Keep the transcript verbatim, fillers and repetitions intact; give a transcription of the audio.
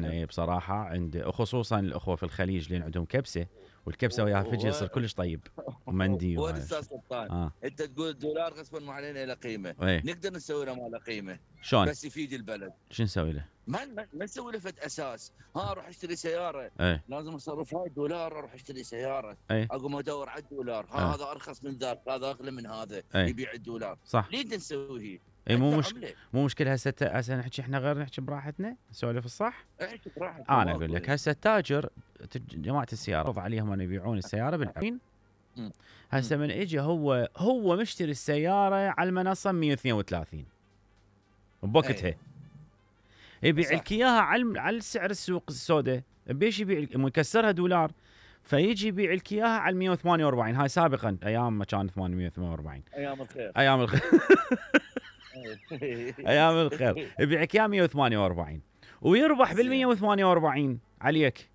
احنا ايه بصراحه، عند خصوصا الاخوه في الخليج اللي عندهم كبسه، والكبسه وياها فجي يصير كلش طيب، ومندي هو وهاي استاذ الشيء. سلطان، اه انت تقول الدولار غصبا ما علينا له قيمه، ايه نقدر نسوي له ما له قيمه شلون؟ بس يفيد البلد. شو نسوي له؟ ما ما ما نسوي له فد اساس، ها اروح اشتري سياره ايه لازم اصرف هاي الدولار اروح اشتري سياره، ايه اقوم ادور على الدولار، ها ايه هذا ارخص من ذاك، هذا اغلى من هذا، ايه يبيع الدولار. صح. ليه نسوي هي؟ اي مو عندنا مش عمله. مو مشكله. هسه هسه نحكي احنا غير، نحكي براحتنا نسولف الصح. احكي براحتك انا اقول ماكو. لك هسه التاجر، تج- جماعه السياره فرض عليهم ان يبيعون السياره بالعين. مم. هسه من اجى هو هو مشتري السياره على المنصه مية واثنين وثلاثين بوقتها، ايه يبيع صح. لك اياها على على سعر السوق السوداء، بيش يبيع لك- مكسرها دولار، فيجي يبيع لك اياها على مية وثمانية وأربعين. هاي سابقا ايام ما كان ثمانمية وثمانية وأربعين، ايام الخير. ايام الخير. ايام الخير يبيع لك اياها مية وثمانية وأربعين ويربح بال مية وثمانية وأربعين عليك.